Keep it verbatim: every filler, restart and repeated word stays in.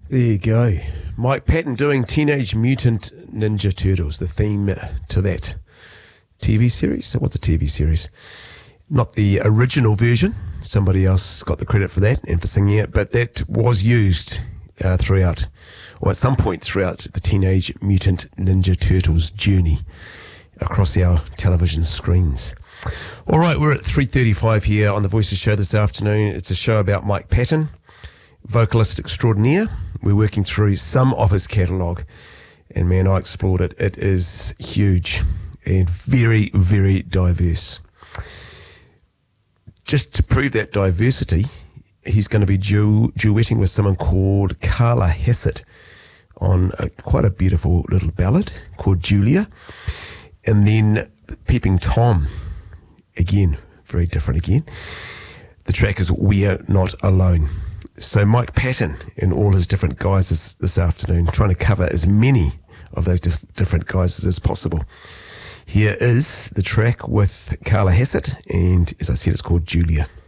There you go. Mike Patton doing Teenage Mutant Ninja Turtles, the theme to that T V series. What's a T V series? Not the original version. Somebody else got the credit for that and for singing it, but that was used uh, throughout, or at some point throughout the Teenage Mutant Ninja Turtles journey across our television screens. All right, we're at three thirty-five here on The Voices Show this afternoon. It's a show about Mike Patton, vocalist extraordinaire. We're working through some of his catalogue, and man, I explored it. It is huge and very, very diverse. Just to prove that diversity, he's going to be du- duetting with someone called Carla Hessett on a, quite a beautiful little ballad called Julia. And then Peeping Tom, again, very different again. The track is We're Not Alone. So Mike Patton in all his different guises this afternoon, trying to cover as many of those dis- different guises as possible. Here is the track with Carla Hessett, and as I said, it's called Julia.